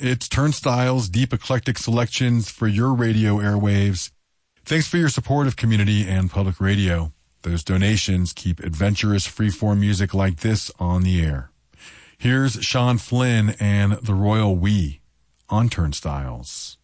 It's Turnstile's deep eclectic selections for your radio airwaves. Thanks for your support of community and public radio. Those donations keep adventurous freeform music like this on the air. Here's Sean Flynn and the Royal We on Turnstiles.